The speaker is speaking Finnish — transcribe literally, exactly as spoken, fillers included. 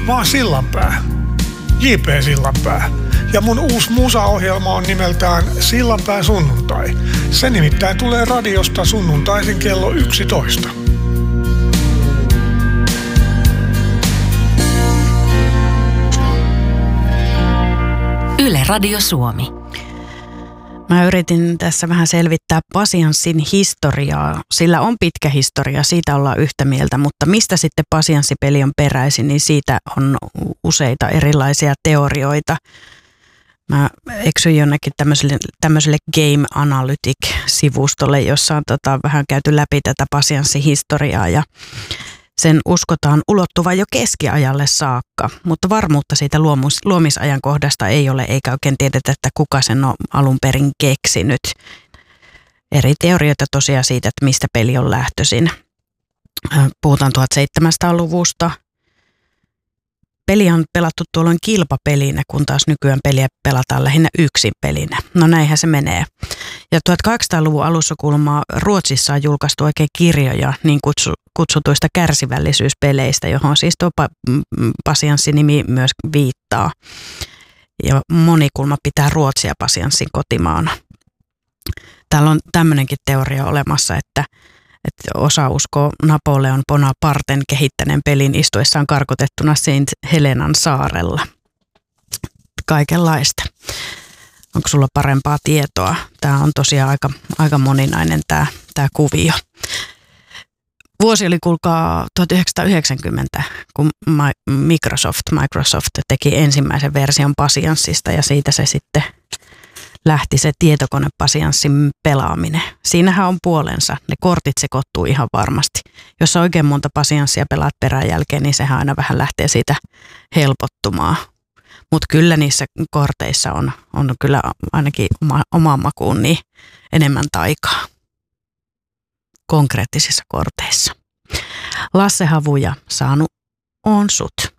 Mä oon Sillanpää, J P Sillanpää. Ja mun uusi musaohjelma on nimeltään Sillanpää sunnuntai. Se nimittäin tulee radiosta sunnuntaisin kello yksitoista. Yle Radio Suomi. Mä yritin tässä vähän selvittää pasianssin historiaa. Sillä on pitkä historia, siitä ollaan yhtä mieltä, mutta mistä sitten pasianssipeli on peräisin, niin siitä on useita erilaisia teorioita. Mä eksyin jonnekin tämmöiselle, tämmöiselle Game Analytic-sivustolle, jossa on tota, vähän käyty läpi tätä pasianssihistoriaa ja sen uskotaan ulottuvan jo keskiajalle saakka, mutta varmuutta siitä luomus, luomisajankohdasta ei ole, eikä oikein tiedetä, että kuka sen on alun perin keksinyt. Eri teorioita tosiaan siitä, että mistä peli on lähtöisin. Puhutaan tuhatseitsemänsataaluvusta. Peli on pelattu tuolloin kilpapelinä, kun taas nykyään peliä pelataan lähinnä yksin pelinä. No näinhän se menee. Ja tuhatkahdeksansataaluvun alussa kuulemma Ruotsissa on julkaistu oikein kirjoja niin kutsu, kutsutuista kärsivällisyyspeleistä, johon siis tuo pasianssinimi myös viittaa. Ja moni kulma pitää Ruotsia pasianssin kotimaana. Täällä on tämmöinenkin teoria olemassa, että että osa uskoo Napoleon Bonaparten kehittäneen pelin istuessaan karkotettuna Saint Helenan saarella. Kaikenlaista. Onko sulla parempaa tietoa? Tämä on tosiaan aika, aika moninainen tämä, tämä kuvio. Vuosi oli kuulkaa tuhatyhdeksänsataayhdeksänkymmentä, kun Microsoft, Microsoft teki ensimmäisen version pasianssista ja siitä se sitten lähti se tietokonepasianssin pelaaminen. Siinähän on puolensa. Ne kortit sekoittuu ihan varmasti. Jos oikein monta pasianssia pelaat peräjälkeen, niin sehän aina vähän lähtee siitä helpottumaan. Mutta kyllä niissä korteissa on, on kyllä ainakin oma, omaan makuun niin enemmän taikaa. Konkreettisissa korteissa. Lasse Havuja saanut on sut.